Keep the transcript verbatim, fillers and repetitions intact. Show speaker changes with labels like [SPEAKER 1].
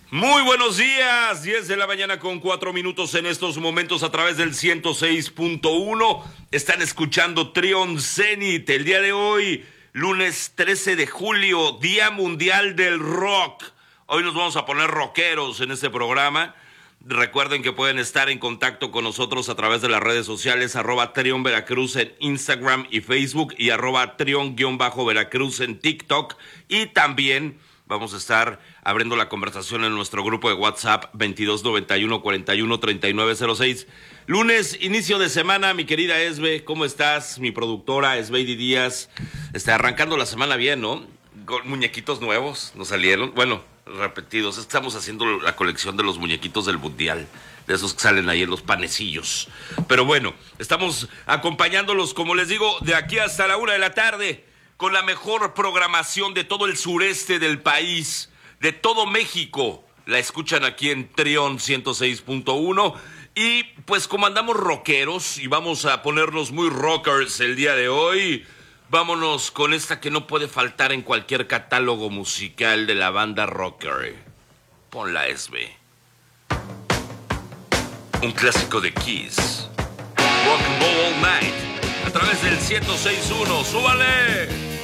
[SPEAKER 1] Muy buenos días, diez de la mañana con cuatro minutos en estos momentos a través del ciento seis punto uno. Están escuchando Trion Zenit el día de hoy, lunes trece de julio, Día Mundial del Rock. Hoy nos vamos a poner rockeros en este programa. Recuerden que pueden estar en contacto con nosotros a través de las redes sociales, arroba Trion Veracruz en Instagram y Facebook y arroba Trion-Veracruz en TikTok. Y también vamos a estar abriendo la conversación en nuestro grupo de WhatsApp veintidós noventa y uno cuarenta y uno treinta y nueve cero seis. Lunes, inicio de semana, mi querida Esbe, ¿cómo estás? Mi productora, Esbeidi Díaz, está arrancando la semana bien, ¿no? Con muñequitos nuevos, nos salieron, bueno, repetidos. Estamos haciendo la colección de los muñequitos del Mundial, de esos que salen ahí en los panecillos. Pero bueno, estamos acompañándolos, como les digo, de aquí hasta la una de la tarde, con la mejor programación de todo el sureste del país, de todo México. La escuchan aquí en Trion ciento seis punto uno. Y pues como andamos rockeros y vamos a ponernos muy rockers el día de hoy, vámonos con esta que no puede faltar en cualquier catálogo musical de la banda rocker. Ponla, Esbe. Un clásico de Kiss. Rock and Roll All Night. A través del ciento seis punto uno. ¡Súbale!